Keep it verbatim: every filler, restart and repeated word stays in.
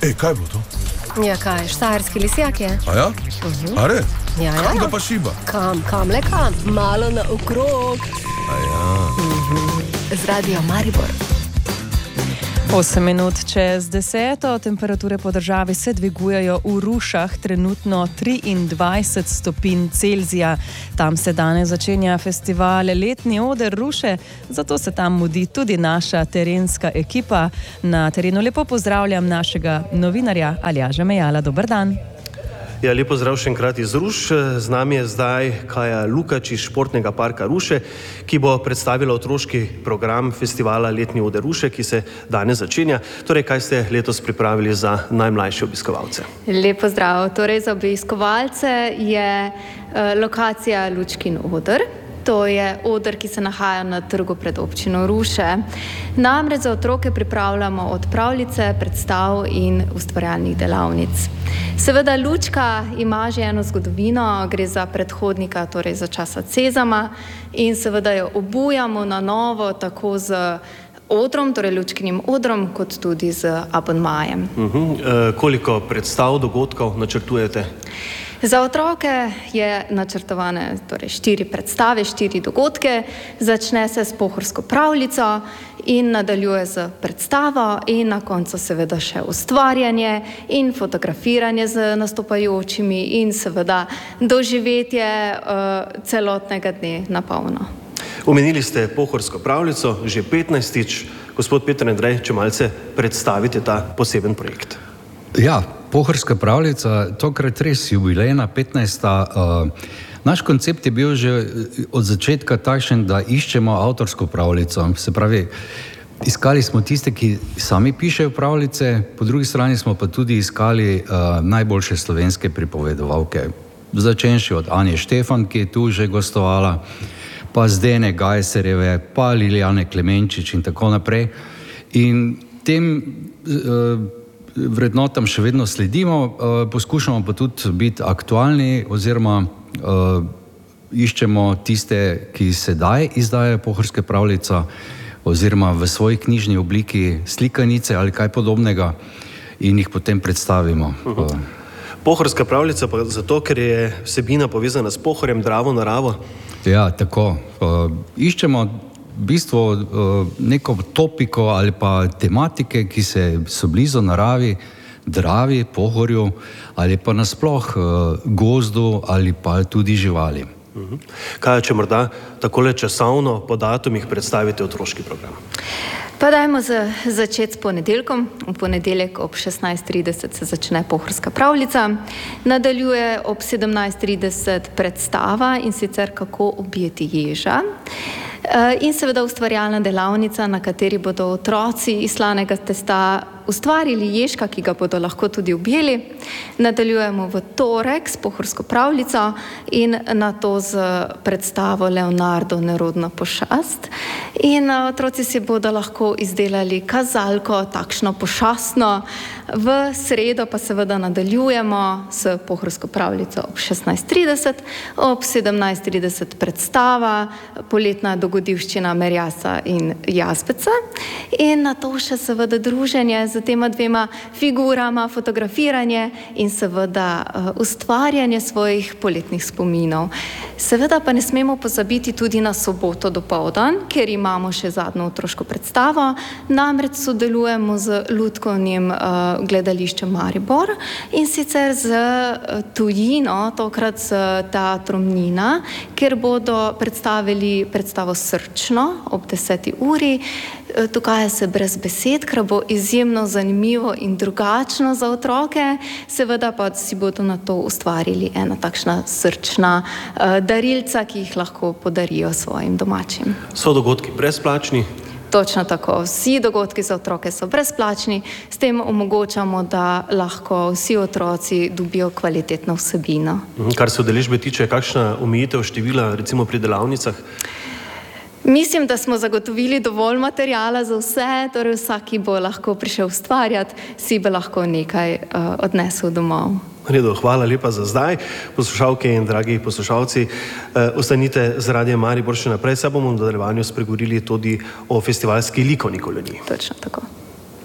Ej, kaj je bilo to? Ja, kaj, štajerski lisjak je. A ja? Uh-huh. A res? Ja, ja, kam ja. ga pa šiba? Kam, kam, le kam, malo na okrog. A ja. Uh-huh. Z Radio Maribor. osem minut čez deseto, temperature po državi se dvigujejo v Rušah, trenutno triindvajset stopinj Celzija. Tam se danes začenja festival Letni oder Ruše, zato se tam mudi tudi naša terenska ekipa. Na terenu lepo pozdravljam našega novinarja Aljaža Mejala. Dober dan. Ja, lepo zdrav še enkrat iz Ruš. Z nami je zdaj Kaja Lukač iz Športnega parka Ruše, ki bo predstavila otroški program festivala Letni oder Ruše, ki se danes začenja. Torej, kaj ste letos pripravili za najmlajše obiskovalce? Lepo zdrav. Torej, za obiskovalce je uh, lokacija Lučkin oder. To je oder, ki se nahaja na trgu pred občino Ruše. Namreč za otroke pripravljamo od pravljice, predstav in ustvarjalnih delavnic. Seveda Lučka ima že eno zgodovino, gre za predhodnika, torej za časa Cezama, in seveda jo obujamo na novo tako z odrom, torej Lučkinim odrom, kot tudi z abonmajem. Uh-huh. E, koliko predstav, dogodkov načrtujete? Za otroke je načrtovane torej štiri predstave, štiri dogodke. Začne se s pohorsko pravljico in nadaljuje z predstavo in na koncu seveda še ustvarjanje in fotografiranje z nastopajočimi in seveda doživetje uh, celotnega dne na polno. Omenili ste pohorsko pravljico, že petnajstič. Gospod Peter Andrej, če malce predstavite ta poseben projekt. Ja, pohorska pravljica, tokrat res jubilejna, petnajsta. Uh, naš koncept je bil že od začetka takšen, da iščemo avtorsko pravljico. Se pravi, iskali smo tiste, ki sami pišejo pravljice, po drugi strani smo pa tudi iskali uh, najboljše slovenske pripovedovalke. Začenši od Anje Štefan, ki je tu že gostovala, pa Zdene Gajserjeve, pa Lilijane Klemenčič in tako naprej. In tem uh, vrednotam še vedno sledimo, poskušamo pa tudi biti aktualni oziroma uh, iščemo tiste, ki sedaj izdajajo pohorske pravljice oziroma v svoji knjižni obliki slikanice ali kaj podobnega in jih potem predstavimo. Uh-huh. Pohorska pravljica pa zato, ker je vsebina povezana s Pohorjem, Dravo, naravo? Ja, tako. Uh, iščemo v bistvu neko topiko ali pa tematike, ki se so blizu naravi, Dravi, Pohorju ali pa nasploh gozdu ali pa tudi živali. Kaj, če morda takole časovno po datumih predstavite otroški program? Pa dajmo začeti s ponedeljkom. V ponedeljek ob šestnajst trideset se začne pohorska pravljica. Nadaljuje ob sedemnajst trideset predstava, in sicer Kako objeti ježa. In seveda ustvarjalna delavnica, na kateri bodo otroci iz slanega testa ustvarili ježka, ki ga bodo lahko tudi objeli. Nadaljujemo v torek s pohorsko pravljico in nato z predstavo Leonardo nerodna pošast. In otroci si bodo lahko izdelali kazalko, takšno pošastno. V sredo pa seveda nadaljujemo s pohorsko pravljico ob šestnajst trideset, ob sedemnajst trideset predstava Poletna dogodivščina Merjasa in Jazbeca in nato še seveda druženje z tema dvema figurama, fotografiranje in seveda uh, ustvarjanje svojih poletnih spominov. Seveda pa ne smemo pozabiti tudi na soboto dopoldan, ker imamo še zadnjo otroško predstavo, namreč sodelujemo z Lutkovnim uh, gledališčem Maribor in sicer z uh, tujino, tokrat z teatrom Nina, kjer bodo predstavili predstavo Srčno ob deseti uri. Tukaj se brez besed, ker bo izjemno zanimivo in drugačno za otroke, seveda pa si bodo na to ustvarili ena takšna srčna uh, darilca, ki jih lahko podarijo svojim domačim. So dogodki brezplačni? Točno tako. Vsi dogodki za otroke so brezplačni, s tem omogočamo, da lahko vsi otroci dobijo kvalitetno vsebino. Kar se udeležbe tiče, kakšna omejitev števila recimo pri delavnicah? Mislim, da smo zagotovili dovolj materijala za vse, torej vsak, ki bo lahko prišel ustvarjati, si bo lahko nekaj uh, odnesel domov. Redo, hvala lepa za zdaj. Poslušalke in dragi poslušalci, eh, ostanite z Radiem Maribor še naprej, saj bomo v nadaljevanju spregovorili tudi o festivalski likovni koloniji. Točno tako.